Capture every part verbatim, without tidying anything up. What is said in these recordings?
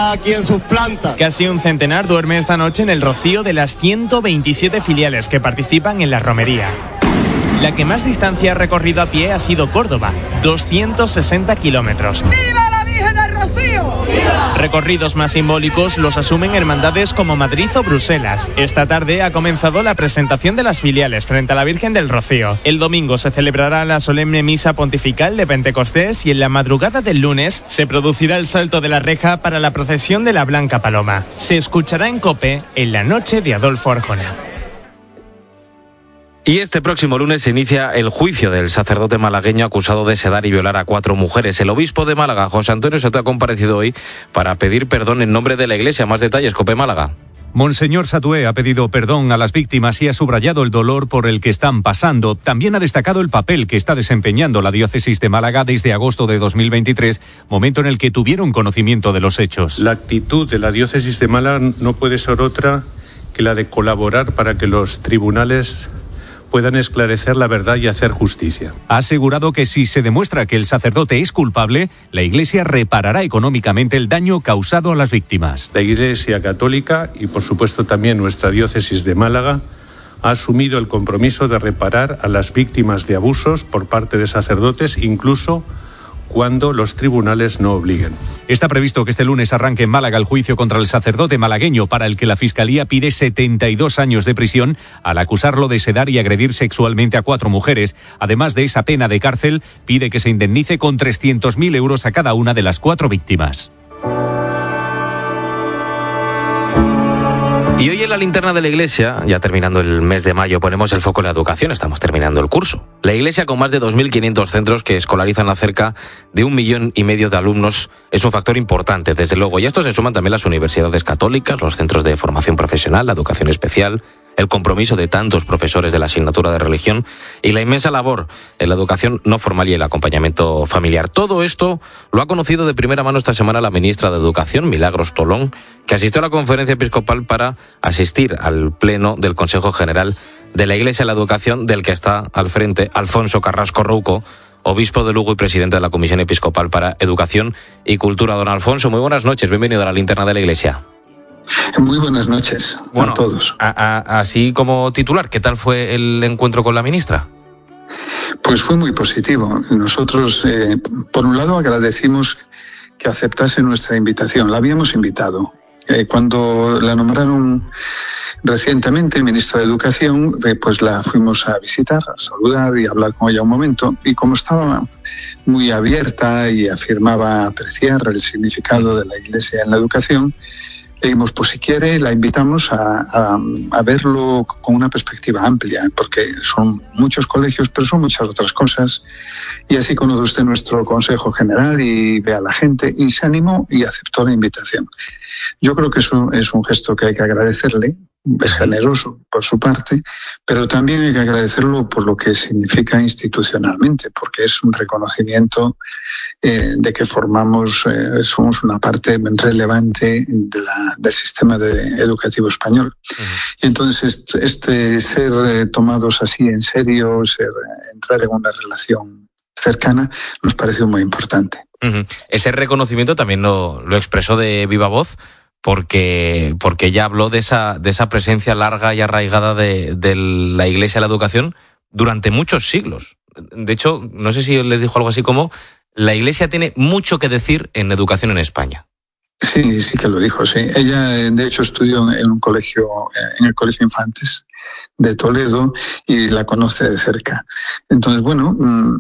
está aquí en sus plantas. Casi un centenar duerme esta noche en el Rocío de las ciento veintisiete filiales que participan en la romería. La que más distancia ha recorrido a pie ha sido Córdoba, doscientos sesenta kilómetros. ¡Viva la Virgen del Rocío! ¡Viva! Recorridos más simbólicos los asumen hermandades como Madrid o Bruselas. Esta tarde ha comenzado la presentación de las filiales frente a la Virgen del Rocío. El domingo se celebrará la solemne misa pontifical de Pentecostés y en la madrugada del lunes se producirá el salto de la reja para la procesión de la Blanca Paloma. Se escuchará en COPE en la noche de Adolfo Arjona. Y este próximo lunes se inicia el juicio del sacerdote malagueño acusado de sedar y violar a cuatro mujeres. El obispo de Málaga, José Antonio Soto, ha comparecido hoy para pedir perdón en nombre de la Iglesia. Más detalles, COPE Málaga. Monseñor Satué ha pedido perdón a las víctimas y ha subrayado el dolor por el que están pasando. También ha destacado el papel que está desempeñando la diócesis de Málaga desde agosto de dos mil veintitrés, momento en el que tuvieron conocimiento de los hechos. La actitud de la diócesis de Málaga no puede ser otra que la de colaborar para que los tribunales puedan esclarecer la verdad y hacer justicia. Ha asegurado que si se demuestra que el sacerdote es culpable, la Iglesia reparará económicamente el daño causado a las víctimas. La Iglesia Católica y, por supuesto, también nuestra diócesis de Málaga ha asumido el compromiso de reparar a las víctimas de abusos por parte de sacerdotes, incluso cuando los tribunales no obliguen. Está previsto que este lunes arranque en Málaga el juicio contra el sacerdote malagueño, para el que la Fiscalía pide setenta y dos años de prisión al acusarlo de sedar y agredir sexualmente a cuatro mujeres. Además de esa pena de cárcel, pide que se indemnice con trescientos mil euros a cada una de las cuatro víctimas. Y hoy en la linterna de la Iglesia, ya terminando el mes de mayo, ponemos el foco en la educación. Estamos terminando el curso. La Iglesia, con más de dos mil quinientos centros que escolarizan a cerca de un millón y medio de alumnos, es un factor importante, desde luego. Y a esto se suman también las universidades católicas, los centros de formación profesional, la educación especial, el compromiso de tantos profesores de la asignatura de religión y la inmensa labor en la educación no formal y el acompañamiento familiar. Todo esto lo ha conocido de primera mano esta semana la ministra de Educación, Milagros Tolón, que asistió a la conferencia episcopal para asistir al pleno del Consejo General de la Iglesia de la Educación, del que está al frente Alfonso Carrasco Rouco, obispo de Lugo y presidente de la Comisión Episcopal para Educación y Cultura. Don Alfonso, muy buenas noches, bienvenido a la linterna de la Iglesia. Muy buenas noches bueno, a todos. A, a, así como titular, ¿qué tal fue el encuentro con la ministra? Pues fue muy positivo. Nosotros, eh, por un lado, agradecimos que aceptase nuestra invitación. La habíamos invitado. Eh, cuando la nombraron recientemente ministra de Educación, eh, pues la fuimos a visitar, a saludar y a hablar con ella un momento. Y como estaba muy abierta y afirmaba apreciar el significado de la Iglesia en la educación, le dijimos, pues si quiere, la invitamos a, a, a verlo con una perspectiva amplia, porque son muchos colegios, pero son muchas otras cosas. Y así conoce usted nuestro Consejo General y ve a la gente, y se animó y aceptó la invitación. Yo creo que eso es un gesto que hay que agradecerle, es generoso por su parte, pero también hay que agradecerlo por lo que significa institucionalmente, porque es un reconocimiento eh, de que formamos, eh, somos una parte relevante de la, del sistema de, educativo español. Uh-huh. Y entonces este, este ser eh, tomados así en serio, ser, entrar en una relación cercana, nos pareció muy importante. Uh-huh. Ese reconocimiento también lo, lo expresó de viva voz, porque porque ella habló de esa de esa presencia larga y arraigada de, de la Iglesia en la educación durante muchos siglos. De hecho, no sé si les dijo algo así como: la Iglesia tiene mucho que decir en educación en España. Sí, sí que lo dijo, sí. Ella, de hecho, estudió en un colegio, en el Colegio Infantes de Toledo, y la conoce de cerca. Entonces, bueno,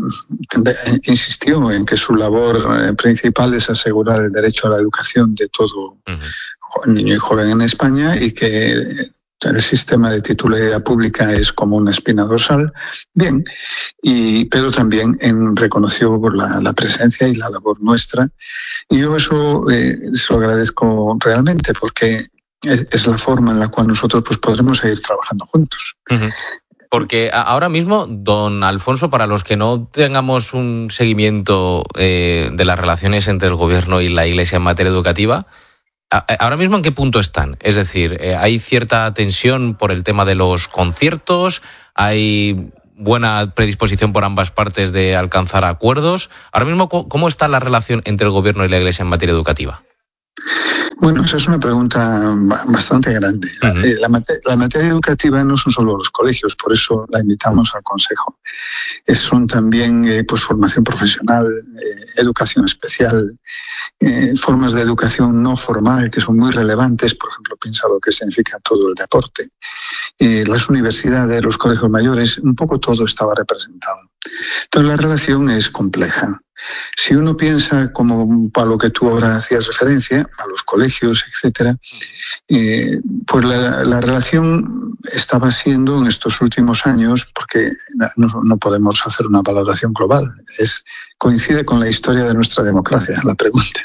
insistió en que su labor principal es asegurar el derecho a la educación de todo uh-huh. niño y joven en España, y que el sistema de titularidad pública es como una espina dorsal. Bien, y, pero también en, reconoció la, la presencia y la labor nuestra. Y yo eso eh, se lo agradezco realmente, porque es, es la forma en la cual nosotros pues podremos seguir trabajando juntos. Uh-huh. Porque ahora mismo, don Alfonso, para los que no tengamos un seguimiento eh, de las relaciones entre el gobierno y la Iglesia en materia educativa, ¿ahora mismo en qué punto están? Es decir, ¿hay cierta tensión por el tema de los conciertos? ¿Hay buena predisposición por ambas partes de alcanzar acuerdos? Ahora mismo, ¿cómo está la relación entre el gobierno y la Iglesia en materia educativa? Bueno, esa es una pregunta bastante grande. Uh-huh. La, mate- la materia educativa no son solo los colegios, por eso la invitamos al Consejo. Es, son también eh, pues formación profesional, eh, educación especial, eh, formas de educación no formal que son muy relevantes. Por ejemplo, piensa lo que significa todo el deporte. Eh, las universidades, los colegios mayores, un poco todo estaba representado. Entonces la relación es compleja. Si uno piensa, como para lo que tú ahora hacías referencia, a los colegios, etcétera, eh, pues la, la relación estaba siendo en estos últimos años, porque no, no podemos hacer una valoración global, es coincide con la historia de nuestra democracia, la pregunta.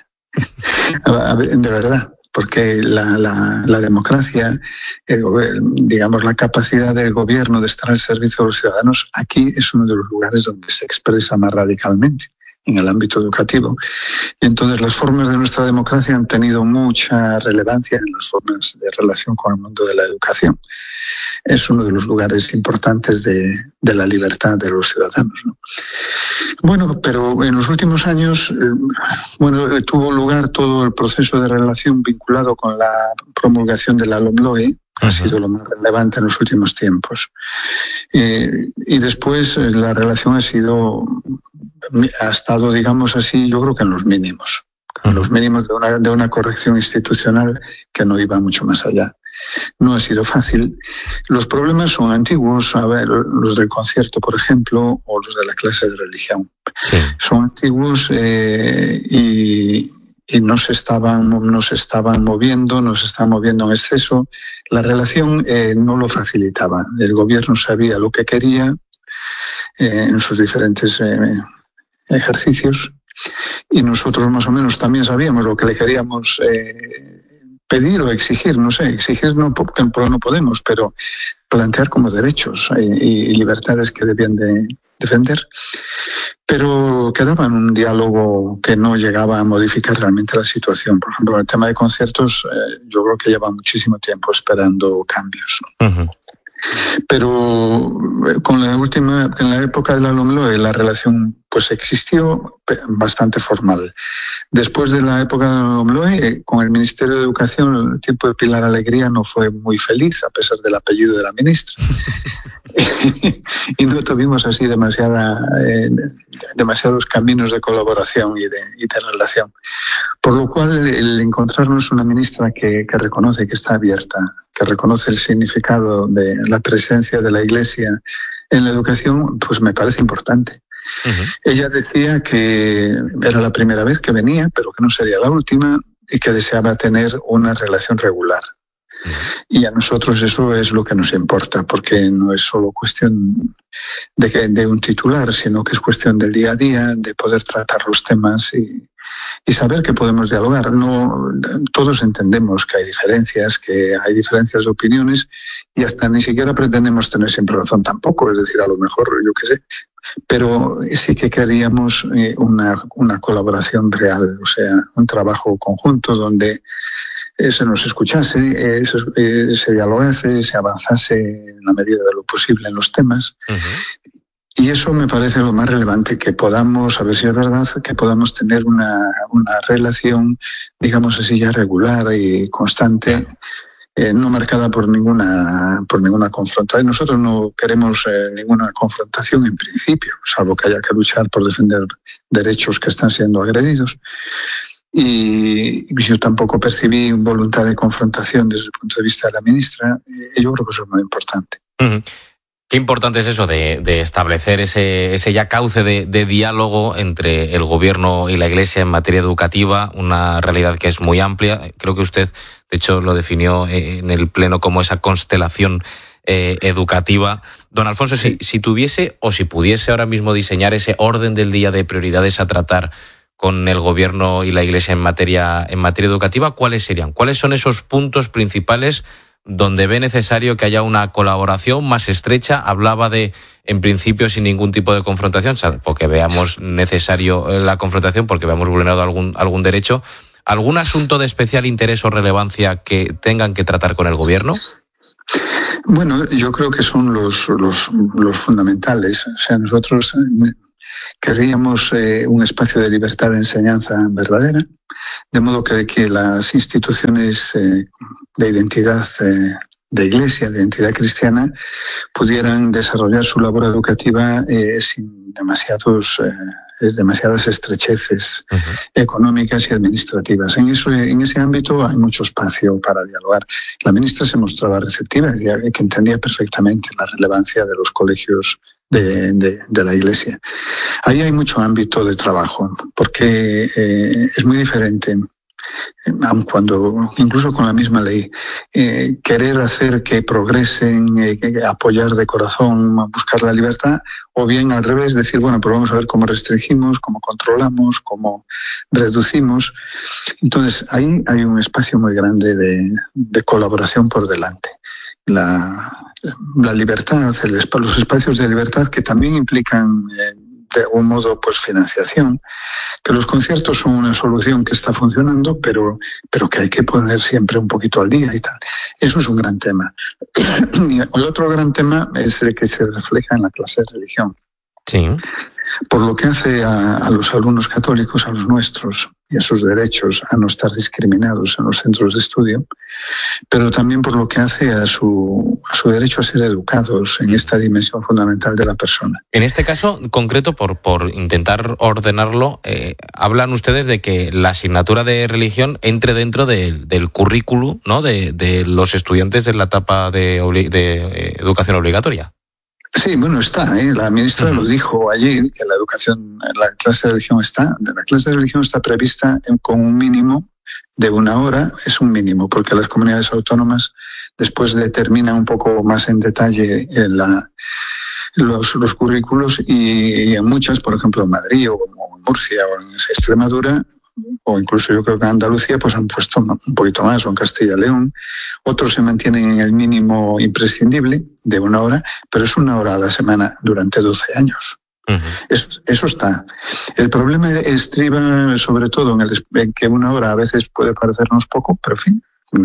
De verdad. Porque la, la, la democracia, el, digamos, la capacidad del gobierno de estar al servicio de los ciudadanos, aquí es uno de los lugares donde se expresa más radicalmente, en el ámbito educativo. Y entonces las formas de nuestra democracia han tenido mucha relevancia en las formas de relación con el mundo de la educación. Es uno de los lugares importantes de, de la libertad de los ciudadanos, ¿no? Bueno, pero en los últimos años, bueno, tuvo lugar todo el proceso de relación vinculado con la promulgación de la LOMLOE, ha sido lo más relevante en los últimos tiempos. Eh, y después eh, la relación ha sido, ha estado, digamos así, yo creo que en los mínimos, en los mínimos de una, de una corrección institucional que no iba mucho más allá. No ha sido fácil. Los problemas son antiguos, a ver, los del concierto, por ejemplo, o los de la clase de religión. Sí. Son antiguos eh, y, y no se estaban, no se estaban moviendo, no se estaban moviendo en exceso. La relación eh, no lo facilitaba. El gobierno sabía lo que quería eh, en sus diferentes eh, ejercicios y nosotros más o menos también sabíamos lo que le queríamos eh, pedir o exigir, no sé, exigir no, no podemos, pero plantear como derechos y, y libertades que debían de defender. Pero quedaba en un diálogo que no llegaba a modificar realmente la situación. Por ejemplo, el tema de conciertos, eh, yo creo que lleva muchísimo tiempo esperando cambios, ¿no? Uh-huh. Pero con la última, en la época de la LOMLOE, la relación pues existió bastante formal. Después de la época de la LOMLOE, con el Ministerio de Educación, el tiempo de Pilar Alegría no fue muy feliz, a pesar del apellido de la ministra. Y no tuvimos así demasiada, eh, demasiados caminos de colaboración y de, y de relación. Por lo cual, el encontrarnos una ministra que, que reconoce que está abierta, que reconoce el significado de la presencia de la Iglesia en la educación, pues me parece importante. Uh-huh. Ella decía que era la primera vez que venía, pero que no sería la última y que deseaba tener una relación regular. Uh-huh. Y a nosotros eso es lo que nos importa, porque no es solo cuestión de, que, de un titular, sino que es cuestión del día a día, de poder tratar los temas y, y saber que podemos dialogar. No, todos entendemos que hay diferencias, que hay diferencias de opiniones y hasta ni siquiera pretendemos tener siempre razón tampoco, es decir, a lo mejor, yo qué sé, pero sí que queríamos una, una colaboración real, o sea, un trabajo conjunto donde se nos escuchase, eh, se, eh, se dialogase, se avanzase en la medida de lo posible en los temas. Uh-huh. Y eso me parece lo más relevante, que podamos, a ver si es verdad, que podamos tener una, una relación, digamos así, ya regular y constante, eh, no marcada por ninguna, por ninguna confrontación. Nosotros no queremos eh, ninguna confrontación en principio, salvo que haya que luchar por defender derechos que están siendo agredidos. Y yo tampoco percibí voluntad de confrontación desde el punto de vista de la ministra, y yo creo que eso es muy importante. Uh-huh. Qué importante es eso de, de establecer ese, ese ya cauce de, de diálogo entre el gobierno y la Iglesia en materia educativa, una realidad que es muy amplia. Creo que usted, de hecho, lo definió en el Pleno como esa constelación eh, educativa. Don Alfonso, sí. si, si tuviese o si pudiese ahora mismo diseñar ese orden del día de prioridades a tratar con el gobierno y la Iglesia en materia, en materia educativa, ¿cuáles serían? ¿Cuáles son esos puntos principales donde ve necesario que haya una colaboración más estrecha? Hablaba de, en principio, sin ningún tipo de confrontación, porque veamos necesario la confrontación, porque veamos vulnerado algún, algún derecho. ¿Algún asunto de especial interés o relevancia que tengan que tratar con el gobierno? Bueno, yo creo que son los, los, los fundamentales. O sea, nosotros Queríamos eh, un espacio de libertad de enseñanza verdadera, de modo que, que las instituciones eh, de identidad eh, de iglesia, de identidad cristiana, pudieran desarrollar su labor educativa eh, sin demasiados, eh, demasiadas estrecheces uh-huh. económicas y administrativas. En, eso, en ese ámbito hay mucho espacio para dialogar. La ministra se mostraba receptiva, que entendía perfectamente la relevancia de los colegios de, de, de la iglesia. Ahí hay mucho ámbito de trabajo, porque eh, es muy diferente, aun cuando incluso con la misma ley, eh, querer hacer que progresen, eh, apoyar de corazón, buscar la libertad, o bien al revés, decir, bueno, pues vamos a ver cómo restringimos, cómo controlamos, cómo reducimos. Entonces, ahí hay un espacio muy grande de, de colaboración por delante. La, la libertad, el, los espacios de libertad que también implican eh, de algún modo pues financiación, que los conciertos son una solución que está funcionando, pero, pero que hay que poner siempre un poquito al día y tal. Eso es un gran tema. Y el otro gran tema es el que se refleja en la clase de religión. Sí. Por lo que hace a, a los alumnos católicos, a los nuestros, y a sus derechos a no estar discriminados en los centros de estudio, pero también por lo que hace a su, a su derecho a ser educados en esta dimensión fundamental de la persona. En este caso concreto, por, por intentar ordenarlo, eh, hablan ustedes de que la asignatura de religión entre dentro de, del currículo, ¿no?, de, de los estudiantes en la etapa de, obli- de eh, educación obligatoria. Sí, bueno, está, ¿eh? La ministra uh-huh. lo dijo allí, que la educación, la clase de religión está, la clase de religión está prevista en, con un mínimo de una hora, es un mínimo, porque las comunidades autónomas después determinan un poco más en detalle en la, los, los currículos y, y en muchas, por ejemplo en Madrid o en Murcia o en Extremadura, o incluso yo creo que en Andalucía, pues han puesto un poquito más, o en Castilla y León. Otros se mantienen en el mínimo imprescindible de una hora, pero es una hora a la semana durante doce años. Uh-huh. Eso, eso está. El problema estriba sobre todo en, el, en que una hora a veces puede parecernos poco, pero en fin,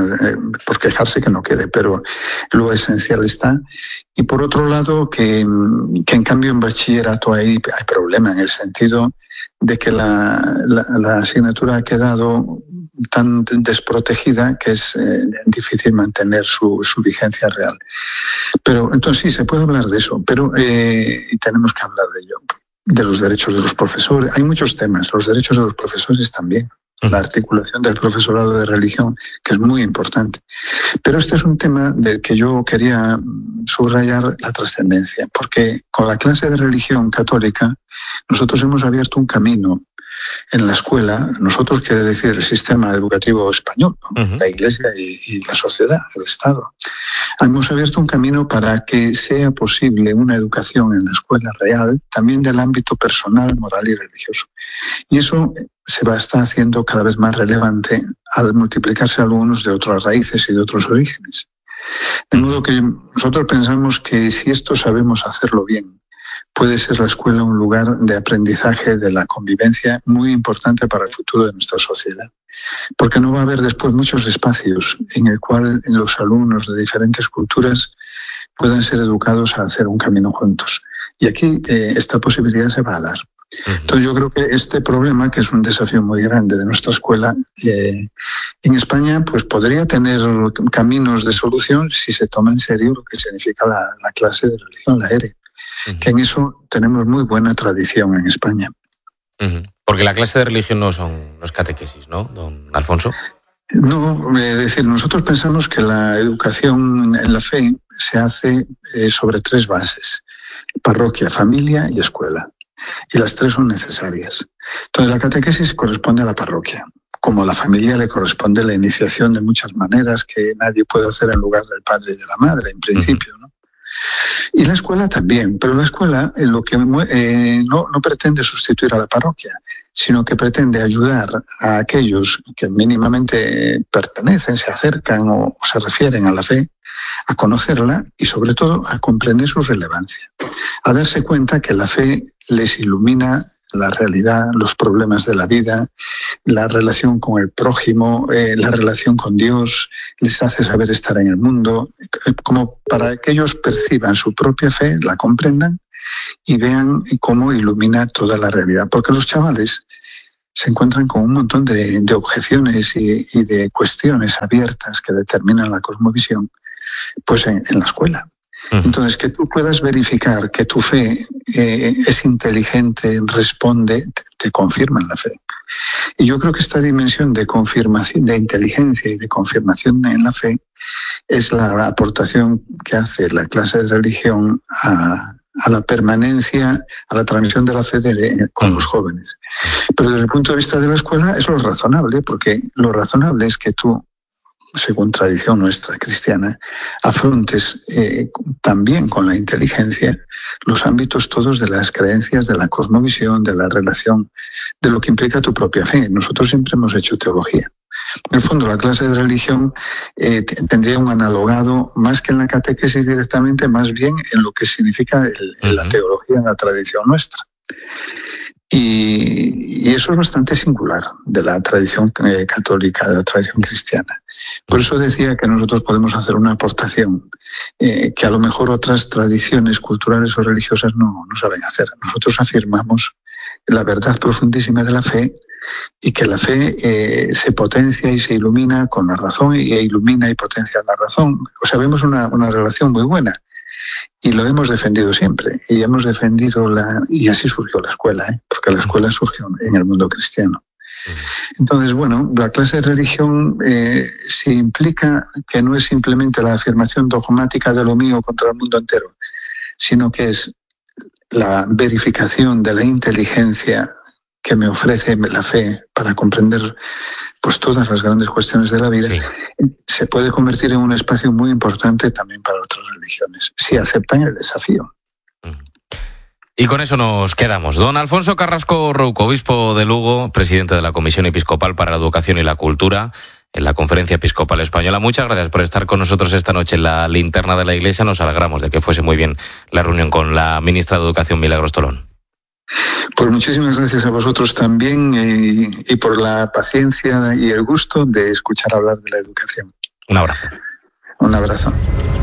pues quejarse que no quede, pero lo esencial está. Y por otro lado, que, que en cambio en bachillerato hay, hay problema en el sentido de que la, la, la asignatura ha quedado tan desprotegida que es eh, difícil mantener su, su vigencia real. Pero entonces sí, se puede hablar de eso, pero eh, y tenemos que hablar de ello, de los derechos de los profesores. Hay muchos temas, los derechos de los profesores también. La articulación del profesorado de religión, que es muy importante. Pero este es un tema del que yo quería subrayar la trascendencia, porque con la clase de religión católica nosotros hemos abierto un camino en la escuela, nosotros quiere decir el sistema educativo español, ¿no? Uh-huh. La Iglesia y, y la sociedad, el Estado. Hemos abierto un camino para que sea posible una educación en la escuela real, también del ámbito personal, moral y religioso. Y eso se va a estar haciendo cada vez más relevante al multiplicarse alumnos de otras raíces y de otros orígenes. De modo que nosotros pensamos que si esto sabemos hacerlo bien, puede ser la escuela un lugar de aprendizaje de la convivencia muy importante para el futuro de nuestra sociedad. Porque no va a haber después muchos espacios en el cual los alumnos de diferentes culturas puedan ser educados a hacer un camino juntos. Y aquí eh, esta posibilidad se va a dar. Entonces yo creo que este problema, que es un desafío muy grande de nuestra escuela, eh, en España pues podría tener caminos de solución si se toma en serio lo que significa la, la clase de religión, la E R E. Uh-huh. Que en eso tenemos muy buena tradición en España. Uh-huh. Porque la clase de religión no son no es catequesis, ¿no, don Alfonso? No, es decir, nosotros pensamos que la educación en la fe se hace eh, sobre tres bases: parroquia, familia y escuela. Y las tres son necesarias. Entonces la catequesis corresponde a la parroquia. Como a la familia le corresponde la iniciación de muchas maneras que nadie puede hacer en lugar del padre y de la madre, en principio, ¿no? Y la escuela también, pero la escuela eh, lo que eh, no, no pretende sustituir a la parroquia, sino que pretende ayudar a aquellos que mínimamente pertenecen, se acercan o, o se refieren a la fe, a conocerla y sobre todo a comprender su relevancia, a darse cuenta que la fe les ilumina la realidad, los problemas de la vida, la relación con el prójimo, eh, la relación con Dios, les hace saber estar en el mundo, como para que ellos perciban su propia fe, la comprendan y vean cómo ilumina toda la realidad. Porque los chavales se encuentran con un montón de, de objeciones y, y de cuestiones abiertas que determinan la cosmovisión, pues en, en la escuela. Uh-huh. Entonces, que tú puedas verificar que tu fe eh, es inteligente, responde, te, te confirma en la fe. Y yo creo que esta dimensión de confirmación, de inteligencia y de confirmación en la fe es la aportación que hace la clase de religión a, a la permanencia, a la transmisión de la fe de, con los jóvenes. Pero desde el punto de vista de la escuela es lo razonable, porque lo razonable es que tú, según tradición nuestra cristiana, afrontes eh, también con la inteligencia los ámbitos todos de las creencias, de la cosmovisión, de la relación, de lo que implica tu propia fe. Nosotros siempre hemos hecho teología. En el fondo, la clase de religión eh, tendría un analogado, más que en la catequesis directamente, más bien en lo que significa el, uh-huh. la teología en la tradición nuestra. Y, y eso es bastante singular de la tradición eh, católica, de la tradición cristiana. Por eso decía que nosotros podemos hacer una aportación eh, que a lo mejor otras tradiciones culturales o religiosas no, no saben hacer. Nosotros afirmamos la verdad profundísima de la fe y que la fe eh, se potencia y se ilumina con la razón y e ilumina y potencia la razón. O sea, vemos una, una relación muy buena y lo hemos defendido siempre. Y hemos defendido la... y así surgió la escuela, ¿eh? Porque la escuela surgió en el mundo cristiano. Entonces, bueno, la clase de religión eh, sí implica que no es simplemente la afirmación dogmática de lo mío contra el mundo entero, sino que es la verificación de la inteligencia que me ofrece la fe para comprender pues todas las grandes cuestiones de la vida, sí. Se puede convertir en un espacio muy importante también para otras religiones, si aceptan el desafío. Y con eso nos quedamos. Don Alfonso Carrasco Rouco, obispo de Lugo, presidente de la Comisión Episcopal para la Educación y la Cultura en la Conferencia Episcopal Española. Muchas gracias por estar con nosotros esta noche en la linterna de la Iglesia. Nos alegramos de que fuese muy bien la reunión con la ministra de Educación, Milagros Tolón. Pues muchísimas gracias a vosotros también y, y por la paciencia y el gusto de escuchar hablar de la educación. Un abrazo. Un abrazo.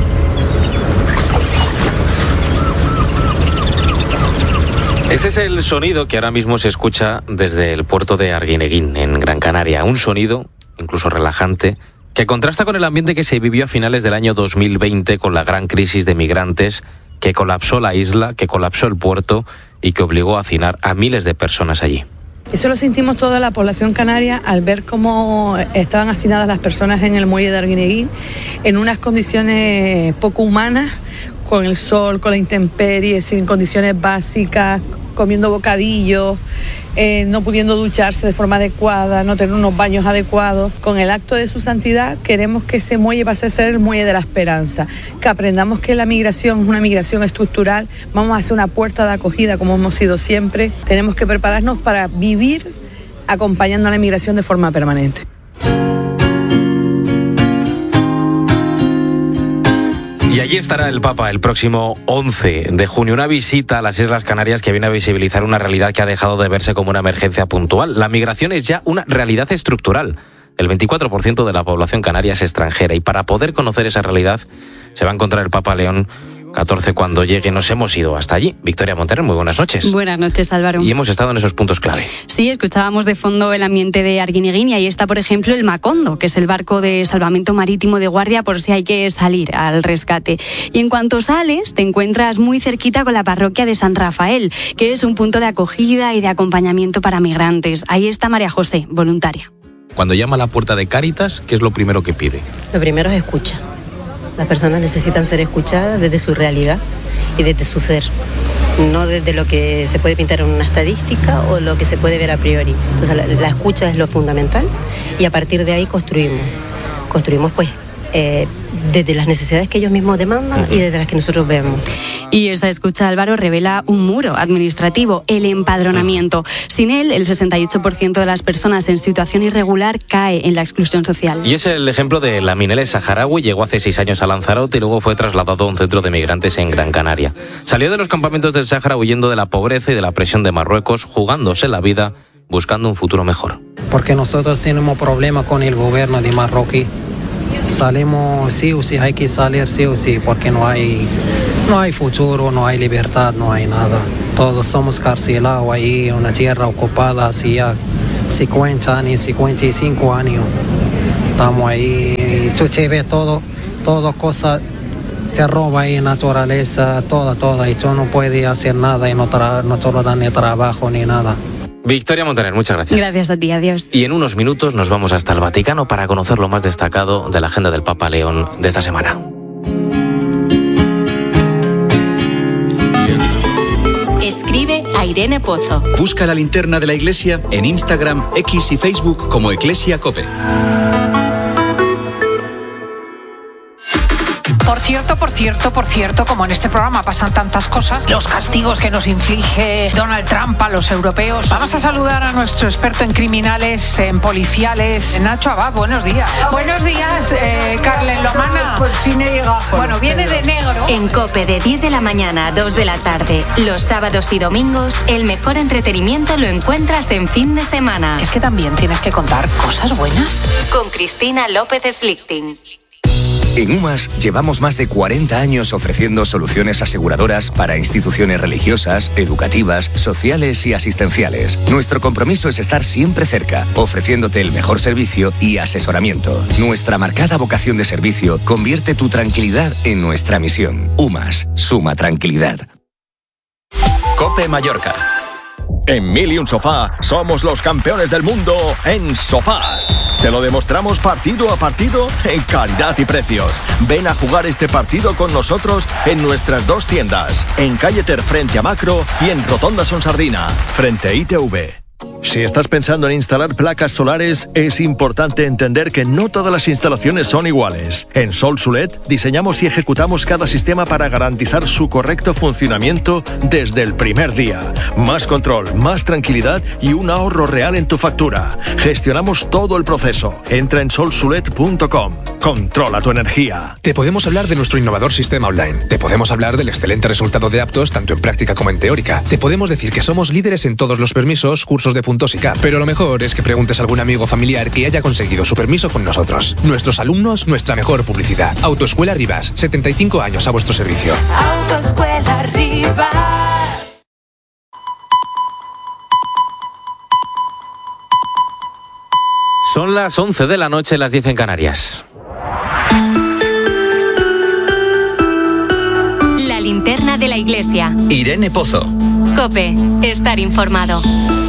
Este es el sonido que ahora mismo se escucha desde el puerto de Arguineguín, en Gran Canaria. Un sonido, incluso relajante, que contrasta con el ambiente que se vivió a finales del año dos mil veinte con la gran crisis de migrantes que colapsó la isla, que colapsó el puerto y que obligó a hacinar a miles de personas allí. Eso lo sentimos toda la población canaria al ver cómo estaban hacinadas las personas en el muelle de Arguineguín en unas condiciones poco humanas, con el sol, con la intemperie, sin condiciones básicas, comiendo bocadillos, eh, no pudiendo ducharse de forma adecuada, no tener unos baños adecuados. Con el acto de su santidad queremos que ese muelle pase a ser el muelle de la esperanza, que aprendamos que la migración es una migración estructural, vamos a hacer una puerta de acogida como hemos sido siempre, tenemos que prepararnos para vivir acompañando a la migración de forma permanente. Y allí estará el Papa el próximo once de junio, una visita a las Islas Canarias que viene a visibilizar una realidad que ha dejado de verse como una emergencia puntual. La migración es ya una realidad estructural. El veinticuatro por ciento de la población canaria es extranjera y para poder conocer esa realidad se va a encontrar el Papa León catorce cuando llegue. Nos hemos ido hasta allí. Victoria Montener, muy buenas noches. Buenas noches, Álvaro. Y hemos estado en esos puntos clave. Sí, escuchábamos de fondo el ambiente de Arguineguín y ahí está, por ejemplo, el Macondo, que es el barco de salvamento marítimo de guardia por si hay que salir al rescate. Y en cuanto sales, te encuentras muy cerquita con la parroquia de San Rafael, que es un punto de acogida y de acompañamiento para migrantes. Ahí está María José, voluntaria. Cuando llama a la puerta de Cáritas, ¿qué es lo primero que pide? Lo primero es escucha. Las personas necesitan ser escuchadas desde su realidad y desde su ser, no desde lo que se puede pintar en una estadística o lo que se puede ver a priori. Entonces la, la escucha es lo fundamental y a partir de ahí construimos. Construimos pues eh, desde las necesidades que ellos mismos demandan y desde las que nosotros vemos. Y esta escucha, Álvaro, revela un muro administrativo, el empadronamiento. Sin él, el sesenta y ocho por ciento de las personas en situación irregular cae en la exclusión social. Y es el ejemplo de Lamin El saharaui. Llegó hace seis años a Lanzarote y luego fue trasladado a un centro de migrantes en Gran Canaria. Salió de los campamentos del Sáhara huyendo de la pobreza y de la presión de Marruecos, jugándose la vida, buscando un futuro mejor. Porque nosotros tenemos problemas con el gobierno de Marruecos. salimos sí o sí, hay que salir sí o sí, porque no hay, no hay futuro, no hay libertad, no hay nada. Todos somos carcelados ahí, una tierra ocupada hacía cincuenta años, cincuenta y cinco años. Estamos ahí, tú te ves todo, todo cosas, te roba ahí naturaleza, toda, toda, y tú no puedes hacer nada y no, tra- no te lo dan ni trabajo ni nada. Victoria Montaner, muchas gracias. Gracias a ti, adiós. Y en unos minutos nos vamos hasta el Vaticano para conocer lo más destacado de la agenda del Papa León de esta semana. Escribe a Irene Pozo. Busca la linterna de la Iglesia en Instagram, X y Facebook como Eclesia Cope. Por cierto, por cierto, por cierto, como en este programa pasan tantas cosas, los castigos que nos inflige Donald Trump a los europeos. Vamos a saludar a nuestro experto en criminales, en policiales, Nacho Abad. Buenos días. Buenos días, eh, Carlen Lomana. Por fin he llegado. Bueno, viene de negro. En COPE de diez de la mañana a dos de la tarde, los sábados y domingos, el mejor entretenimiento lo encuentras en fin de semana. Es que también tienes que contar cosas buenas. Con Cristina López Slichting. En UMAS llevamos más de cuarenta años ofreciendo soluciones aseguradoras para instituciones religiosas, educativas, sociales y asistenciales. Nuestro compromiso es estar siempre cerca, ofreciéndote el mejor servicio y asesoramiento. Nuestra marcada vocación de servicio convierte tu tranquilidad en nuestra misión. UMAS, suma tranquilidad. COPE Mallorca. En Mil y un Sofá somos los campeones del mundo en sofás. Te lo demostramos partido a partido en calidad y precios. Ven a jugar este partido con nosotros en nuestras dos tiendas, en Calle Ter frente a Macro y en Rotonda Sonsardina, frente a I T V. Si estás pensando en instalar placas solares, es importante entender que no todas las instalaciones son iguales. En Sol Sulet diseñamos y ejecutamos cada sistema para garantizar su correcto funcionamiento desde el primer día. Más control, más tranquilidad y un ahorro real en tu factura. Gestionamos todo el proceso. Entra en sol sulet punto com. Controla tu energía. Te podemos hablar de nuestro innovador sistema online. Te podemos hablar del excelente resultado de aptos tanto en práctica como en teórica. Te podemos decir que somos líderes en todos los permisos, cursos de puntos y C A P. Pero lo mejor es que preguntes a algún amigo familiar que haya conseguido su permiso con nosotros. Nuestros alumnos, nuestra mejor publicidad. Autoescuela Rivas, setenta y cinco años a vuestro servicio. Autoescuela Rivas. Son las once de la noche, las diez en Canarias. La linterna de la Iglesia. Irene Pozo. COPE, estar informado.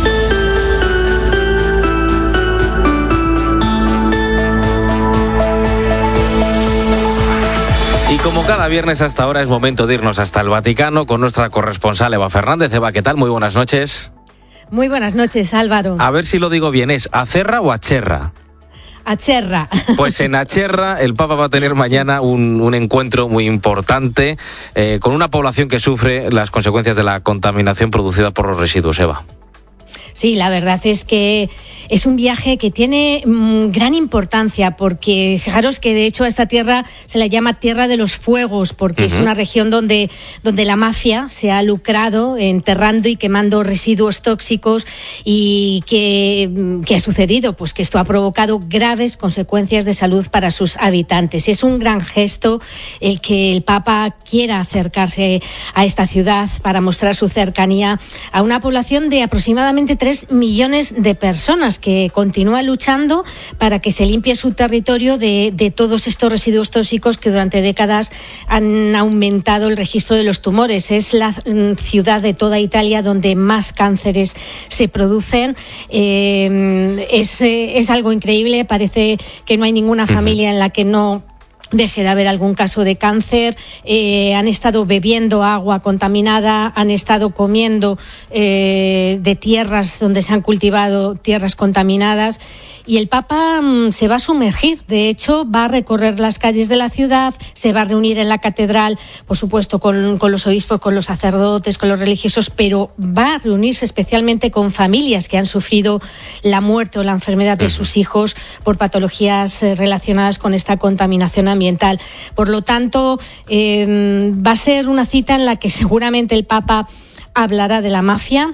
Y como cada viernes hasta ahora es momento de irnos hasta el Vaticano con nuestra corresponsal Eva Fernández. Eva, ¿qué tal? Muy buenas noches. Muy buenas noches, Álvaro. A ver si lo digo bien, ¿es Acerra o Acherra? Acherra. Pues en Acherra el Papa va a tener mañana un, un encuentro muy importante eh, con una población que sufre las consecuencias de la contaminación producida por los residuos, Eva. Sí, la verdad es que es un viaje que tiene mmm, gran importancia porque fijaros que de hecho a esta tierra se la llama Tierra de los Fuegos porque uh-huh. es una región donde, donde la mafia se ha lucrado enterrando y quemando residuos tóxicos y que, ¿qué ha sucedido? Pues que esto ha provocado graves consecuencias de salud para sus habitantes. Y es un gran gesto el que el Papa quiera acercarse a esta ciudad para mostrar su cercanía a una población de aproximadamente tres millones de personas que continúa luchando para que se limpie su territorio de, de todos estos residuos tóxicos que durante décadas han aumentado el registro de los tumores. Es la mm, ciudad de toda Italia donde más cánceres se producen. Eh, es, es algo increíble. Parece que no hay ninguna familia en la que no deje de haber algún caso de cáncer. Eh, han estado bebiendo agua contaminada, han estado comiendo eh, de tierras donde se han cultivado tierras contaminadas y el Papa mmm, se va a sumergir. De hecho, va a recorrer las calles de la ciudad, se va a reunir en la catedral, por supuesto con, con los obispos, con los sacerdotes, con los religiosos, pero va a reunirse especialmente con familias que han sufrido la muerte o la enfermedad de sus hijos por patologías eh, relacionadas con esta contaminación ambiental. Por lo tanto, eh, va a ser una cita en la que seguramente el Papa hablará de la mafia,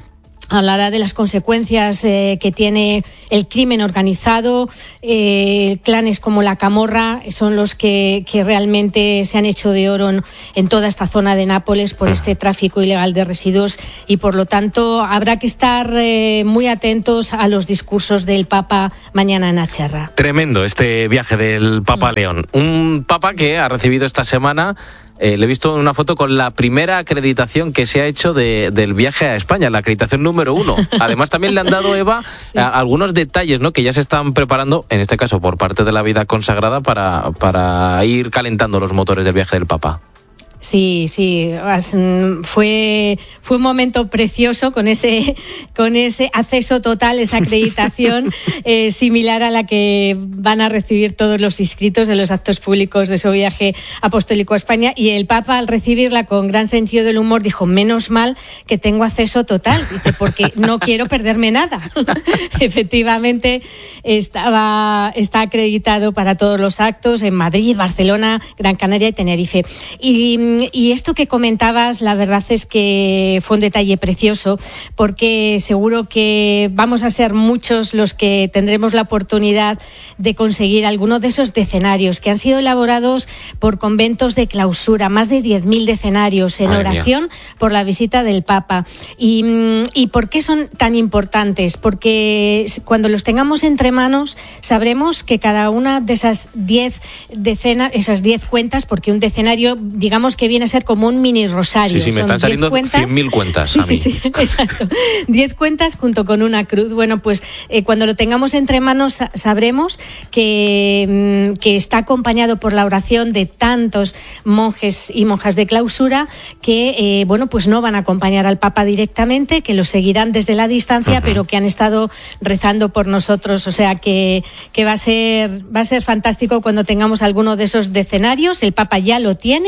hablará de las consecuencias eh, que tiene el crimen organizado. Eh, clanes como la Camorra son los que, que realmente se han hecho de oro en, en toda esta zona de Nápoles por este tráfico ilegal de residuos, y por lo tanto habrá que estar eh, muy atentos a los discursos del Papa mañana en Acherra. Tremendo este viaje del Papa mm. León. Un Papa que ha recibido esta semana... Eh, le he visto en una foto con la primera acreditación que se ha hecho de, del viaje a España, la acreditación número uno. Además, también le han dado, Eva, sí. a, algunos detalles, ¿no?, que ya se están preparando, en este caso por parte de la vida consagrada, para, para ir calentando los motores del viaje del Papa. Sí, sí, fue, fue un momento precioso con ese, con ese acceso total, esa acreditación eh, similar a la que van a recibir todos los inscritos en los actos públicos de su viaje apostólico a España. Y el Papa, al recibirla con gran sentido del humor, dijo: menos mal que tengo acceso total, dice, porque no quiero perderme nada. Efectivamente, estaba, está acreditado para todos los actos en Madrid, Barcelona, Gran Canaria y Tenerife. Y Y esto que comentabas, la verdad es que fue un detalle precioso, porque seguro que vamos a ser muchos los que tendremos la oportunidad de conseguir alguno de esos decenarios que han sido elaborados por conventos de clausura, más de diez mil decenarios en Madre oración mía. Por la visita del Papa. Y, ¿Y por qué son tan importantes? Porque cuando los tengamos entre manos sabremos que cada una de esas diez decenas, esas diez cuentas, porque un decenario, digamos que viene a ser como un mini rosario. Sí, sí, me están saliendo cien mil cuentas sí, a mí. Sí, sí, exacto. diez cuentas junto con una cruz. Bueno, pues eh, cuando lo tengamos entre manos sabremos que, que está acompañado por la oración de tantos monjes y monjas de clausura que, eh, bueno, pues no van a acompañar al Papa directamente, que lo seguirán desde la distancia, uh-huh. pero que han estado rezando por nosotros. O sea, que, que va a ser, va a ser fantástico cuando tengamos alguno de esos decenarios. El Papa ya lo tiene.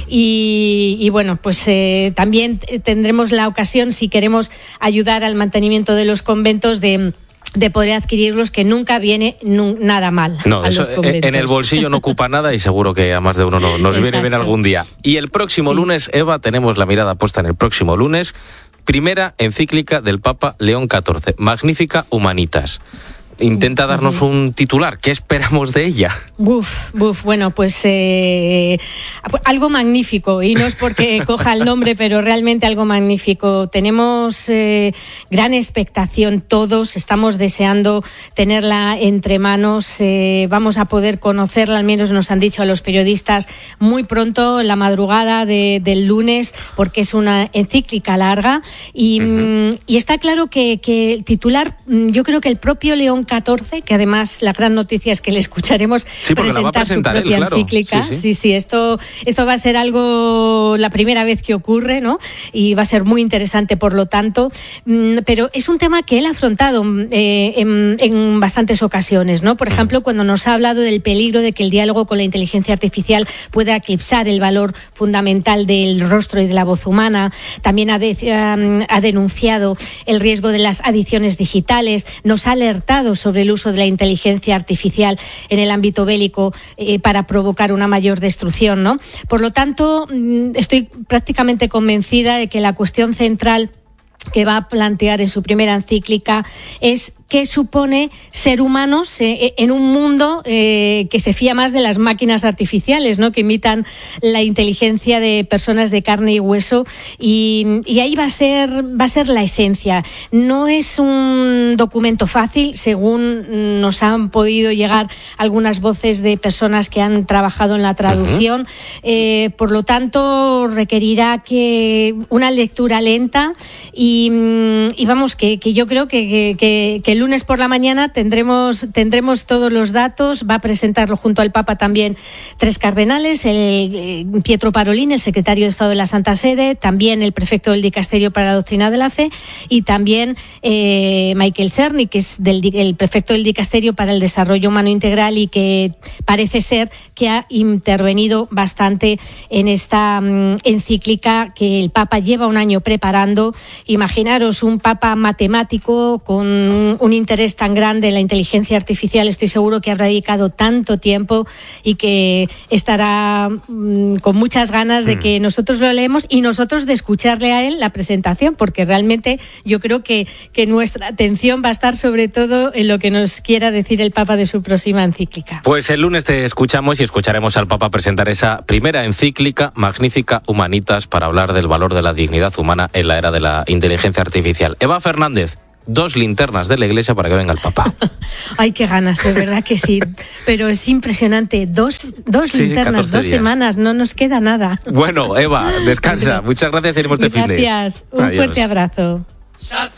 Y, y bueno, pues eh, también tendremos la ocasión, si queremos ayudar al mantenimiento de los conventos, de de poder adquirirlos, que nunca viene nu- nada mal. No, a eso los conventos. En el bolsillo no ocupa nada, y seguro que a más de uno no, nos Exacto. viene bien algún día. Y el próximo sí. lunes, Eva, tenemos la mirada puesta en el próximo lunes. Primera encíclica del Papa León catorce, Magnificat Humanitas. Intenta darnos un titular. ¿Qué esperamos de ella? Buf, buf. Bueno, pues eh, algo magnífico. Y no es porque coja el nombre, pero realmente algo magnífico. Tenemos eh, gran expectación todos. Estamos deseando tenerla entre manos. Eh, vamos a poder conocerla, al menos nos han dicho a los periodistas, muy pronto, en la madrugada de, del lunes, porque es una encíclica larga. Y, uh-huh. y está claro que, que el titular, yo creo que el propio León catorce, que además la gran noticia es que le escucharemos sí, presentar, presentar su propia él, claro. encíclica. Sí, sí, sí, sí esto, esto va a ser algo, la primera vez que ocurre, ¿no? Y va a ser muy interesante, por lo tanto. Pero es un tema que él ha afrontado eh, en, en bastantes ocasiones, ¿no? Por ejemplo, cuando nos ha hablado del peligro de que el diálogo con la inteligencia artificial pueda eclipsar el valor fundamental del rostro y de la voz humana. También ha, de, um, ha denunciado el riesgo de las adicciones digitales. Nos ha alertado sobre el uso de la inteligencia artificial en el ámbito bélico eh, para provocar una mayor destrucción, ¿no? Por lo tanto, estoy prácticamente convencida de que la cuestión central que va a plantear en su primera encíclica es qué supone ser humanos eh, en un mundo eh, que se fía más de las máquinas artificiales, ¿no? Que imitan la inteligencia de personas de carne y hueso, y, y ahí va a ser va a ser la esencia. No es un documento fácil, según nos han podido llegar algunas voces de personas que han trabajado en la traducción. Uh-huh. Eh, por lo tanto, requerirá que una lectura lenta y, y vamos, que, que yo creo que, que, que el lunes por la mañana tendremos tendremos todos los datos. Va a presentarlo junto al Papa también tres cardenales, el eh, Pietro Parolin, el secretario de Estado de la Santa Sede, también el prefecto del Dicasterio para la Doctrina de la Fe, y también eh, Michael Czerny, que es del, el prefecto del Dicasterio para el Desarrollo Humano Integral, y que parece ser que ha intervenido bastante en esta um, encíclica que el Papa lleva un año preparando. Imaginaros un Papa matemático con un un interés tan grande en la inteligencia artificial. Estoy seguro que habrá dedicado tanto tiempo y que estará mmm, con muchas ganas de que nosotros lo leemos y nosotros de escucharle a él la presentación, porque realmente yo creo que, que nuestra atención va a estar sobre todo en lo que nos quiera decir el Papa de su próxima encíclica. Pues el lunes te escuchamos y escucharemos al Papa presentar esa primera encíclica, Magnificat Humanitas, para hablar del valor de la dignidad humana en la era de la inteligencia artificial. Eva Fernández, dos linternas de la Iglesia para que venga el Papa. Ay, qué ganas, de verdad que sí. Pero es impresionante, dos, dos sí, linternas, dos días. Semanas, no nos queda nada. Bueno, Eva, descansa. Muchas gracias, iremos este fin de. Gracias, un Adiós. Fuerte abrazo.